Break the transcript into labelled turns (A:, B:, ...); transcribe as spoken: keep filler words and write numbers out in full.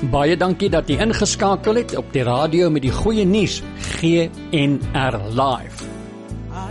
A: Baie dankie dat jy ingeskakel het op die radio met die goeie nuus G N R Live.